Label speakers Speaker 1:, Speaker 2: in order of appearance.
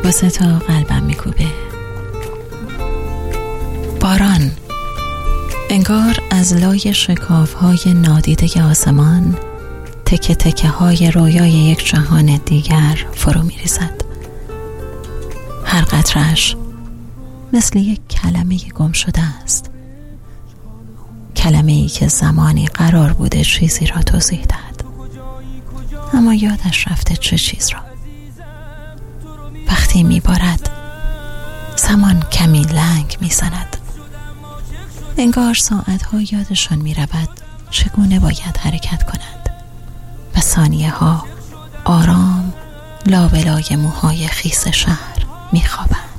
Speaker 1: واسه تا قلبم میکوبه. باران انگار از لای شکاف‌های نادیده آسمان تکه تکه های رویای یک جهان دیگر فرو می‌ریزد. هر قطره‌اش مثل یک کلمه گم شده است، کلمه‌ای که زمانی قرار بوده چیزی را توضیح دهد، اما یادش رفته چه چیز را. وقتی میبارد زمان کمی لنگ میزند، انگار ساعتها یادشان میرود چگونه باید حرکت کنند و ثانیه ها آرام لابلای موهای خیس شهر میخوابند.